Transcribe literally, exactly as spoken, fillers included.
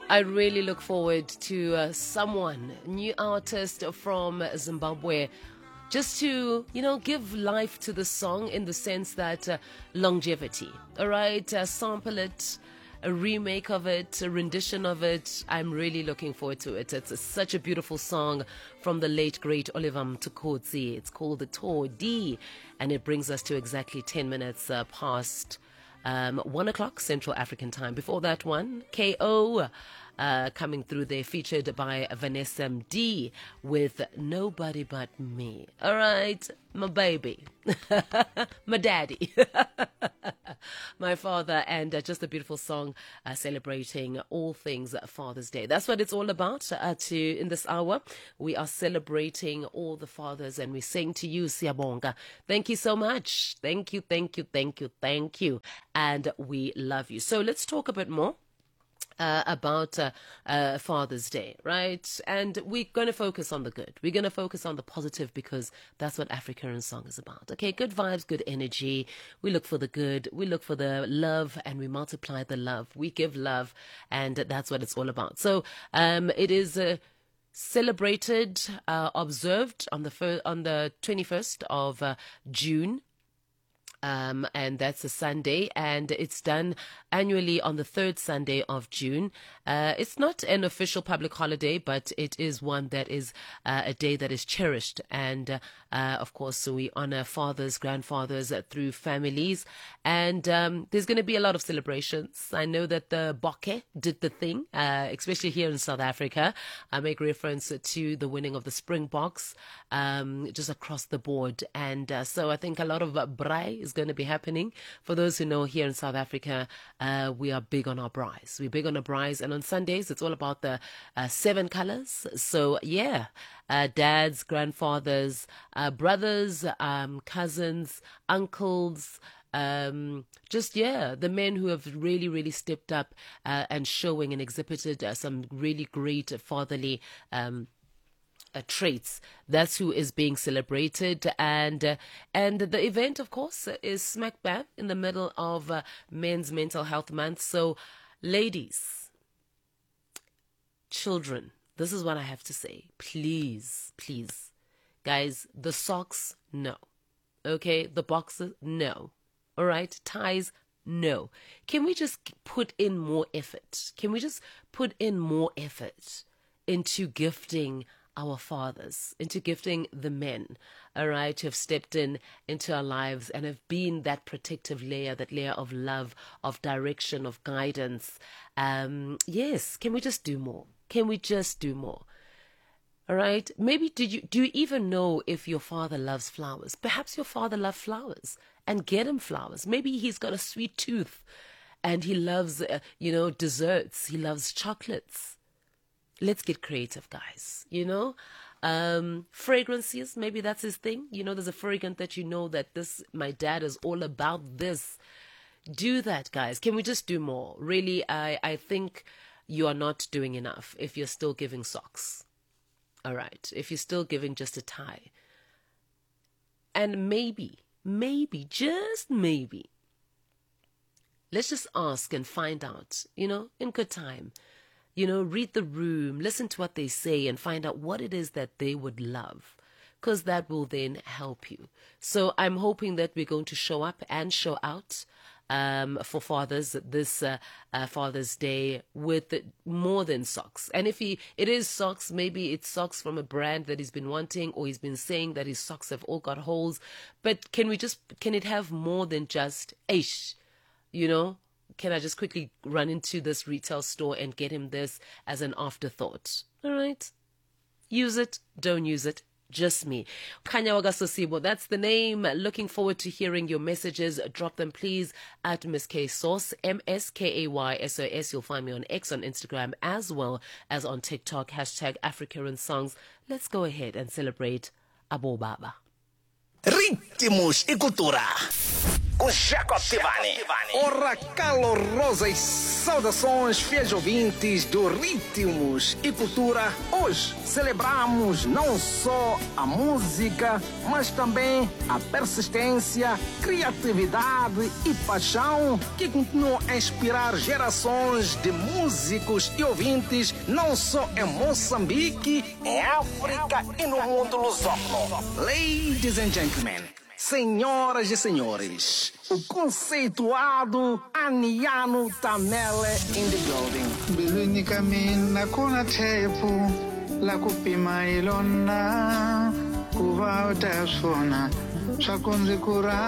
I really look forward to uh, someone, new artist from Zimbabwe, just to, you know, give life to the song in the sense that uh, longevity, all right? Uh, sample it, a remake of it, a rendition of it. I'm really looking forward to it. It's a, such a beautiful song from the late, great Oliver Mtukudzi. It's called the Todi, and it brings us to exactly ten minutes uh, past um, one o'clock Central African time. Before that one, K O uh, coming through there, featured by Vanessa M D with Nobody But Me. All right, my baby, my daddy, my father, and uh, just a beautiful song uh, celebrating all things Father's Day. That's what it's all about. Uh, to in this hour, we are celebrating all the fathers, and we sing to you, Siyabonga. Thank you so much. Thank you, thank you, thank you, thank you, and we love you. So let's talk a bit more Uh, about uh, uh, Father's Day, right? And we're going to focus on the good. We're going to focus on the positive because that's what Africa in Song is about. Okay, good vibes, good energy. We look for the good. We look for the love, and we multiply the love. We give love, and that's what it's all about. So um, it is uh, celebrated, uh, observed on the fir- on the twenty-first of uh, June. Um, and that's a Sunday, and it's done annually on the third Sunday of June. Uh, it's not an official public holiday, but it is one that is uh, a day that is cherished. And, uh, uh, of course, so we honor fathers, grandfathers uh, through families. And um, there's going to be a lot of celebrations. I know that the Bokke did the thing, uh, especially here in South Africa. I make reference to the winning of the Springboks um, just across the board. And uh, so I think a lot of uh, braai is going to be happening. For those who know, here in South Africa, uh, we are big on our braais. We're big on our braais, and on Sundays it's all about the uh, seven colors. So yeah, uh, dads, grandfathers, uh, brothers, um, cousins, uncles, um, just yeah, the men who have really, really stepped up uh, and showing and exhibited uh, some really great fatherly um Uh, traits. That's who is being celebrated, and uh, and the event, of course, is smack bang in the middle of uh, Men's Mental Health Month. So, ladies, children, this is what I have to say. Please, please, guys, the socks, no. Okay, the boxers, no. All right, ties, no. Can we just put in more effort? Can we just put in more effort into gifting our fathers, into gifting the men, all right, who have stepped in into our lives and have been that protective layer, that layer of love, of direction, of guidance. Um, yes, can we just do more? Can we just do more? All right, maybe did you do you even know if your father loves flowers? Perhaps your father loves flowers, and get him flowers. Maybe he's got a sweet tooth and he loves, uh, you know, desserts. He loves chocolates. Let's get creative, guys, you know, um, fragrances, maybe that's his thing. You know, there's a fragrance that you know that this, my dad is all about this. Do that, guys. Can we just do more? Really, I, I think you are not doing enough if you're still giving socks. All right. If you're still giving just a tie. And maybe, maybe, just maybe, let's just ask and find out, you know, in good time. You know, read the room, listen to what they say, and find out what it is that they would love, because that will then help you. So I'm hoping that we're going to show up and show out um, for fathers this uh, uh, Father's Day with more than socks. And if he it is socks, maybe it's socks from a brand that he's been wanting, or he's been saying that his socks have all got holes. But can we just, can it have more than just ish, you know? Can I just quickly run into this retail store and get him this as an afterthought? All right. Use it. Don't use it. Just me. Kanya Wagasosibo, that's the name. Looking forward to hearing your messages. Drop them, please, at Miss K Sauce, M S K A Y S O S. You'll find me on X, on Instagram, as well as on TikTok. Hashtag Africa in Songs. Let's go ahead and celebrate Abo Baba. Ritmos e cultura. com Jacob Tivani. Ora, calorosas saudações, fiéis ouvintes do Ritmos e Cultura. Hoje celebramos não só a música, mas também a persistência, criatividade e paixão que continuam a inspirar gerações de músicos e ouvintes, não só em Moçambique, Em África e no mundo lusófono. Ladies and gentlemen, senhoras e senhores, o conceituado Aniano Tamele in the building. Biluni kamina kuna tepu la kupima ilona kuva utasona sakunzi kura